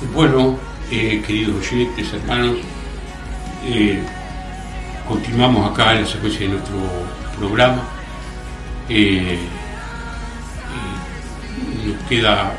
Bueno, queridos oyentes, hermanos, continuamos acá en la secuencia de nuestro programa. Nos queda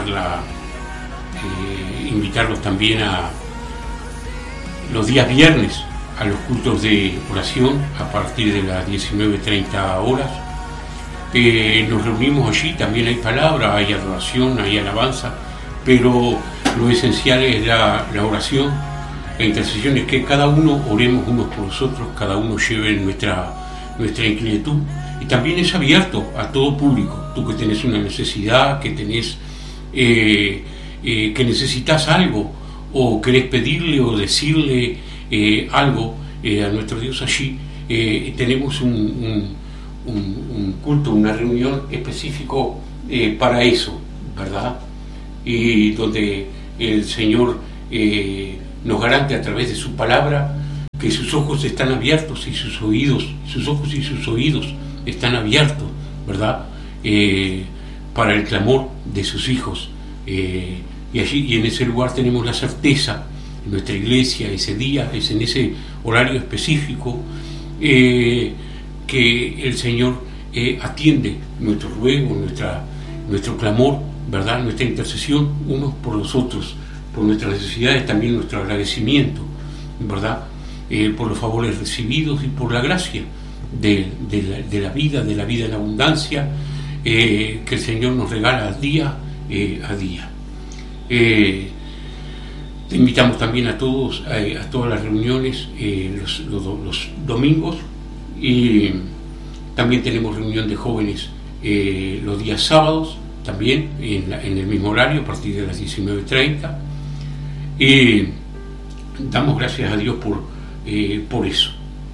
invitarlos también a los días viernes a los cultos de oración a partir de las 19:30 horas. Nos reunimos allí, también hay palabra, hay adoración, hay alabanza, pero lo esencial es la oración, la intercesión, es que cada uno oremos unos por los otros, cada uno lleve nuestra inquietud, y también es abierto a todo público. Tú que tenés una necesidad, que tenés que necesitas algo, o querés pedirle o decirle algo a nuestro Dios, allí tenemos un culto, una reunión específico para eso, ¿verdad? Y donde el Señor nos garante a través de su palabra que sus ojos están abiertos y sus ojos y sus oídos están abiertos, ¿verdad? Para el clamor de sus hijos. Y allí y en ese lugar tenemos la certeza, en nuestra iglesia, ese día, es en ese horario específico, que el Señor atiende nuestro ruego, nuestro clamor, ¿verdad? Nuestra intercesión unos por los otros, por nuestras necesidades, también nuestro agradecimiento, ¿verdad? Por los favores recibidos y por la gracia de la vida en abundancia que el Señor nos regala día a día. Te invitamos también a todos, a todas las reuniones los domingos, y también tenemos reunión de jóvenes los días sábados, también en el mismo horario, a partir de las 19:30. Damos gracias a Dios por eso.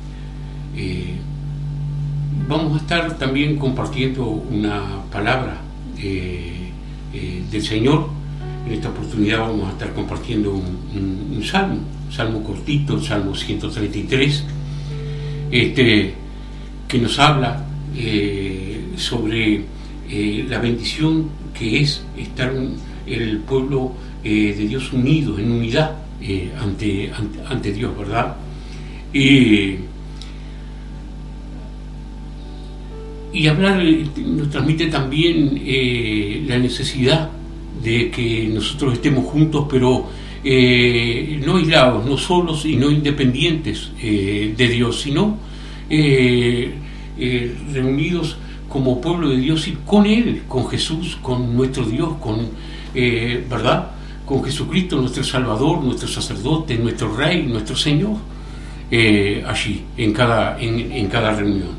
Vamos a estar también compartiendo una palabra del Señor. En esta oportunidad vamos a estar compartiendo un salmo cortito, el Salmo 133, que nos habla sobre la bendición que es estar el pueblo de Dios unido, en unidad ante Dios, ¿verdad? Y hablar nos transmite también la necesidad de que nosotros estemos juntos, pero no aislados, no solos y no independientes de Dios, sino reunidos como pueblo de Dios y con Él, con Jesús, con nuestro Dios, ¿verdad? Con Jesucristo, nuestro Salvador, nuestro sacerdote, nuestro Rey, nuestro Señor, allí, en cada reunión.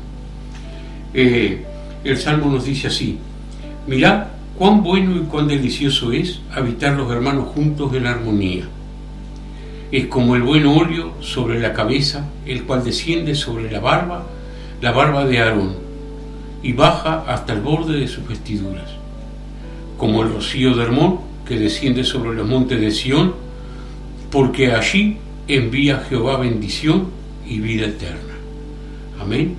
El Salmo nos dice así: mirad cuán bueno y cuán delicioso es habitar los hermanos juntos en armonía. Es como el buen óleo sobre la cabeza, el cual desciende sobre la barba de Aarón, y baja hasta el borde de sus vestiduras. Como el rocío de Hermón, que desciende sobre los montes de Sión, porque allí envía Jehová bendición y vida eterna. Amén.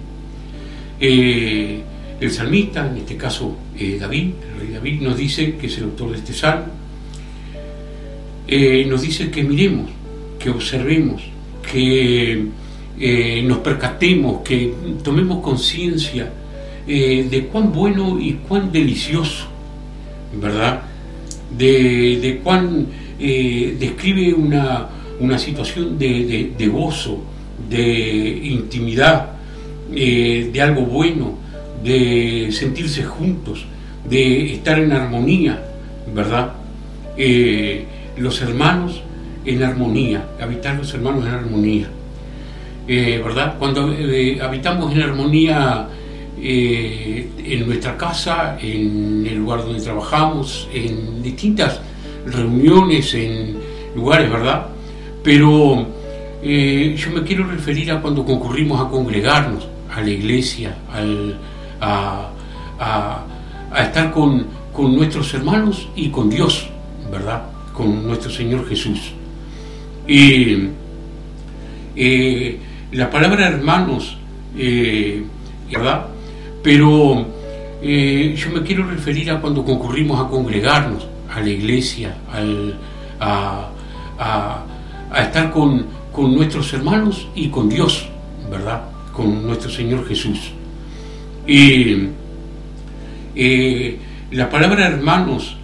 El salmista, en este caso David, el rey David, nos dice, que es el autor de este salmo, nos dice que miremos, que observemos, que nos percatemos, que tomemos conciencia de cuán bueno y cuán delicioso, ¿verdad? De cuán describe una situación de gozo, de intimidad, de algo bueno, de sentirse juntos, de estar en armonía, ¿verdad? Los hermanos en armonía, habitar los hermanos en armonía, ¿verdad? Cuando habitamos en armonía en nuestra casa, en el lugar donde trabajamos, en distintas reuniones, en lugares, ¿verdad? Pero yo me quiero referir a cuando concurrimos a congregarnos, a la iglesia, a estar con nuestros hermanos y con Dios, ¿verdad? Con nuestro Señor Jesús. La palabra hermanos, ¿verdad? Pero yo me quiero referir a cuando concurrimos a congregarnos, a la iglesia, a estar con nuestros hermanos y con Dios, ¿verdad? Con nuestro Señor Jesús. La palabra hermanos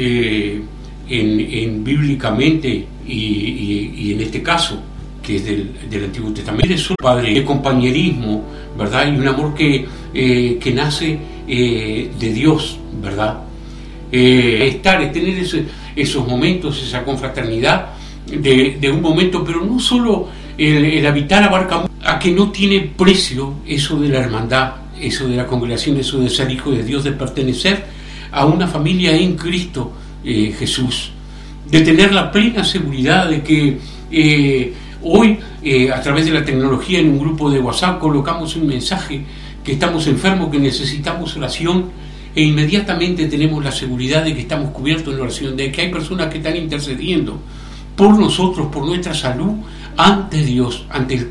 en bíblicamente y en este caso que es del Antiguo Testamento es un padre de compañerismo, ¿verdad? Y un amor que nace de Dios, ¿verdad? Tener esos momentos, esa confraternidad de un momento, pero no solo el habitar abarca a que no tiene precio eso de la hermandad, eso de la congregación, eso de ser hijo de Dios, de pertenecer a una familia en Cristo Jesús, de tener la plena seguridad de que hoy a través de la tecnología en un grupo de WhatsApp colocamos un mensaje que estamos enfermos, que necesitamos oración, e inmediatamente tenemos la seguridad de que estamos cubiertos en oración, de que hay personas que están intercediendo por nosotros, por nuestra salud, ante Dios, ante el